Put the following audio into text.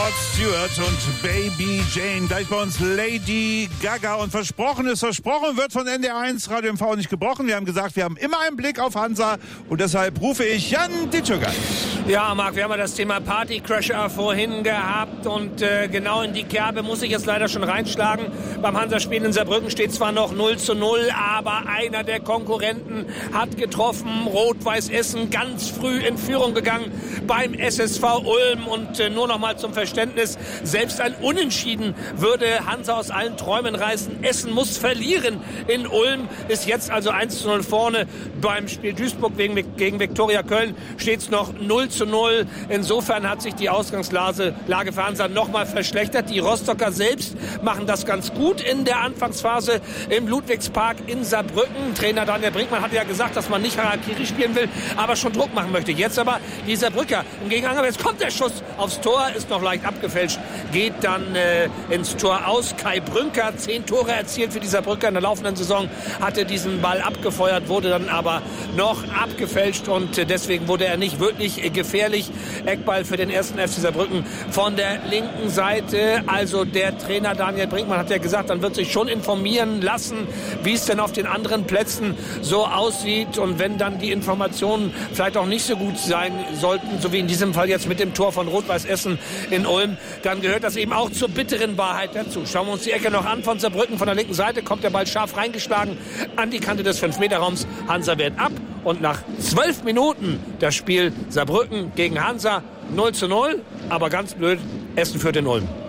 Rod Stewart und Baby Jane. Gleich bei uns Lady Gaga. Und versprochen ist versprochen, wird von NDR1 Radio MV nicht gebrochen. Wir haben gesagt, wir haben immer einen Blick auf Hansa. Und deshalb rufe ich Jan Ditschogay. Ja, Marc, wir haben ja das Thema Partycrasher vorhin gehabt. Und genau in die Kerbe muss ich jetzt leider schon reinschlagen. Beim Hansa-Spiel in Saarbrücken steht zwar noch 0:0, aber einer der Konkurrenten hat getroffen. Rot-Weiß Essen ganz früh in Führung gegangen beim SSV Ulm. Und nur noch mal zum Verständnis, selbst ein Unentschieden würde Hansa aus allen Träumen reißen. Essen muss verlieren in Ulm, ist jetzt also 1:0 vorne. Beim Spiel Duisburg gegen Viktoria Köln steht es noch 0:0. Insofern hat sich die Ausgangslage für Hansa noch mal verschlechtert. Die Rostocker selbst machen das ganz gut in der Anfangsphase im Ludwigspark in Saarbrücken. Trainer Daniel Brinkmann hat ja gesagt, dass man nicht Harakiri spielen will, aber schon Druck machen möchte. Jetzt aber die Saarbrücker im Gegenangriff. Jetzt kommt der Schuss aufs Tor, ist noch leicht abgefälscht, geht dann ins Tor aus. Kai Brünker, 10 Tore erzielt für die Saarbrücker in der laufenden Saison, hatte diesen Ball abgefeuert, wurde dann aber noch abgefälscht und deswegen wurde er nicht wirklich gefährlich. Eckball für den ersten FC Saarbrücken von der linken Seite. Also der Trainer Daniel Brinkmann hat ja gesagt, dann wird sich schon informieren lassen, wie es denn auf den anderen Plätzen so aussieht. Und wenn dann die Informationen vielleicht auch nicht so gut sein sollten, so wie in diesem Fall jetzt mit dem Tor von Rot-Weiß Essen in Ulm, dann gehört das eben auch zur bitteren Wahrheit dazu. Schauen wir uns die Ecke noch an von Saarbrücken. Von der linken Seite kommt der Ball scharf reingeschlagen an die Kante des 5-Meter-Raums. Hansa wehrt ab und nach 12 Minuten das Spiel Saarbrücken gegen Hansa 0:0. Aber ganz blöd, Essen führt in Ulm.